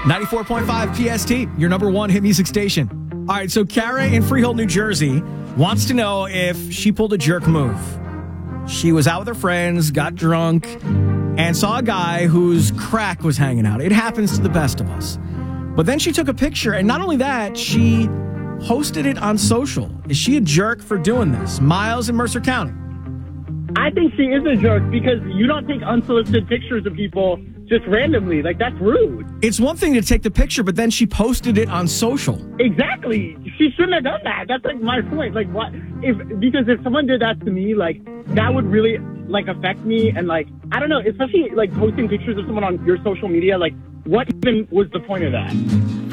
94.5 PST, your number one hit music station. All right, so Kara in Freehold, New Jersey wants to know if she pulled a jerk move. She was out with her friends, got drunk, and saw a guy whose crack was hanging out. It happens to the best of us. But then she took a picture, and not only that, she posted it on social. Is she a jerk for doing this? Miles in Mercer County. I think she is a jerk because you don't take unsolicited pictures of people just randomly. Like, that's rude. It's one thing to take the picture, but then she posted it on social. Exactly. She shouldn't have done that. That's like my point. Like, what because if someone did that to me, like, that would really like affect me. And like, I don't know, especially like posting pictures of someone on your social media. Like, what even was the point of that?